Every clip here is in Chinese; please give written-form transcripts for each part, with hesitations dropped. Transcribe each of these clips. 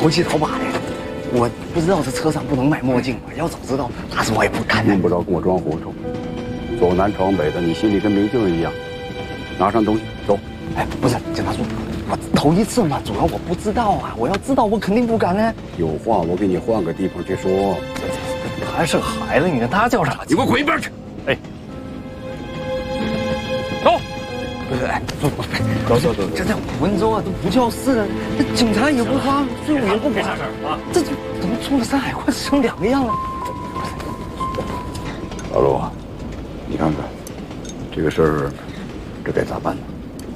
投机倒把的。我不知道这车上不能买墨镜嘛，要早知道，那是我也不敢。 用不着跟我装糊涂，走南闯北的，你心里跟没劲儿一样。拿上东西走。 哎，不是，警察叔，我头一次嘛，主要我不知道啊，我要知道我肯定不敢呢。 有话我给你换个地方去说。 还是个孩子，你跟他叫啥？ 你给我滚一边去！ 哎，走。不是，哎，走，这在温州啊都不叫事了，这警察也不抓，税务也不管，啥事儿啊？这怎么从上海快成两个样了？ 老陆啊，你看看，这个事儿，这该咋办呢？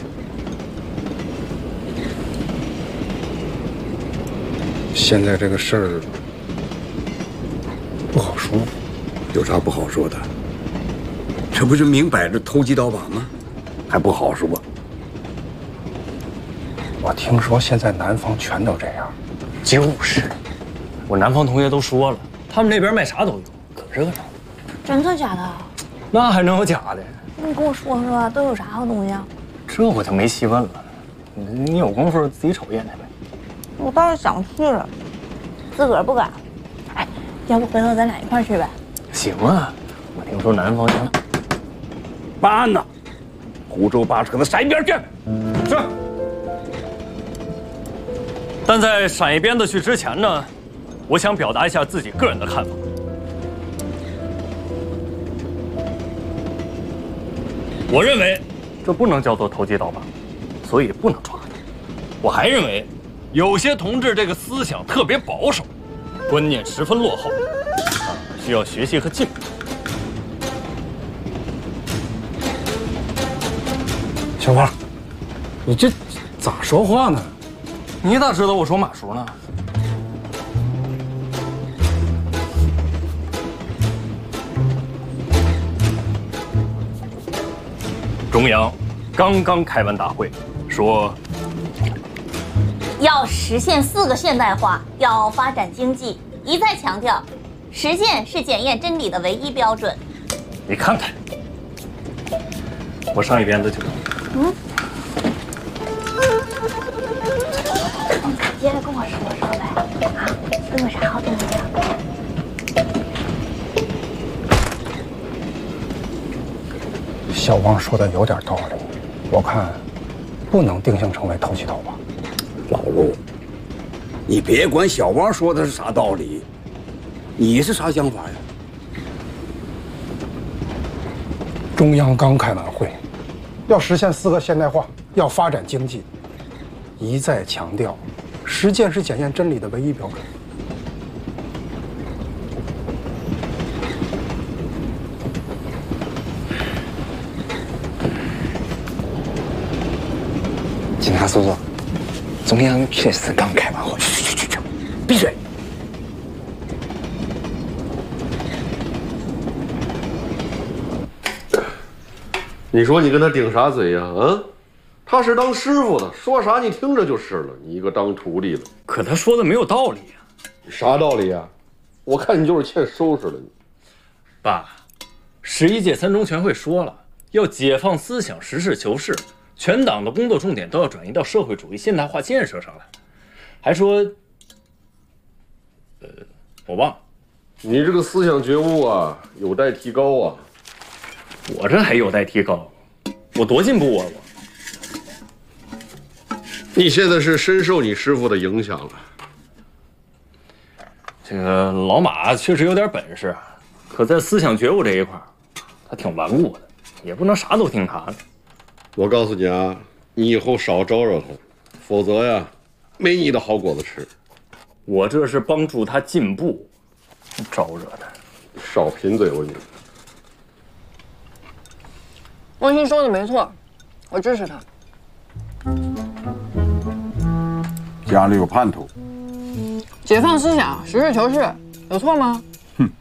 现在这个事儿不好说， 有啥不好说的？这不是明摆着投机倒把吗？还不好说。 我听说现在南方全都这样。 就是，我南方同学都说了，他们那边卖啥都有，可热闹。 真的假的？ 那还能有假的？ 你跟我说说都有啥好东西啊？ 这我就没细问了。你有功夫自己瞅一眼去呗。 我倒是想去了，自个儿不敢。哎，要不回头咱俩一块去呗？ 行啊，我听说南方行。 办案呢，胡诌八扯的，闪一边去！ 是。但在闪一边的去之前呢，我想表达一下自己个人的看法。我认为这不能叫做投机倒把，所以不能抓他。我还认为，有些同志这个思想特别保守，观念十分落后，需要学习和进步。 小花，你这咋说话呢？ 你咋知道我说马叔呢？中央刚刚开完大会，说要实现4个现代化，要发展经济，一再强调，实践是检验真理的唯一标准。 你看看，我上一边的就。 接着跟我说说呗，啊，都有啥好东西啊？ 小王说的有点道理，我看不能定性成为投机倒把。 老陆，你别管小王说的是啥道理，你是啥想法呀？ 中央刚开完会，要实现4个现代化，要发展经济，一再强调，实践是检验真理的唯一标准。 警察叔叔，中央确实刚开完会。去，闭嘴！ 你说你跟他顶啥嘴呀？啊，他是当师傅的，说啥你听着就是了。你一个当徒弟的， 可他说的没有道理呀。 啥道理呀？我看你就是欠收拾了你。 爸，11届3中全会说了，要解放思想，实事求是，全党的工作重点都要转移到社会主义现代化建设上来。还说，我忘了。 你这个思想觉悟啊，有待提高啊。 我这还有待提高，我多进步啊我！ 你现在是深受你师傅的影响了。 这个老马确实有点本事，可在思想觉悟这一块，他挺顽固的，也不能啥都听他的。 我告诉你啊，你以后少招惹他，否则呀，没你的好果子吃。 我这是帮助他进步，招惹他。 少贫嘴，我你。 汪鑫说的没错，我支持他。 家里有叛徒， 解放思想，实事求是，有错吗？ 哼，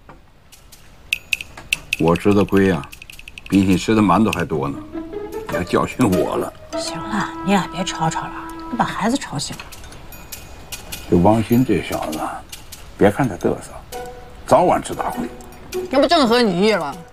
我吃的亏呀，比你吃的馒头还多呢。你要教训我了。 行了，你俩别吵吵了，你把孩子吵醒了。 这王鑫这小子，别看他嘚瑟，早晚吃大亏。 那不正合你意了？